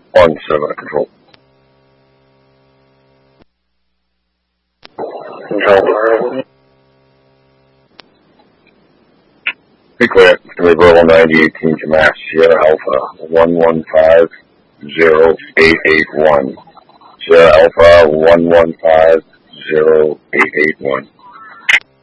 On 7 control. Control. Be clear. Reversal 9018 to Mass Sierra Alpha 1150-881. Sierra Alpha 1150-881.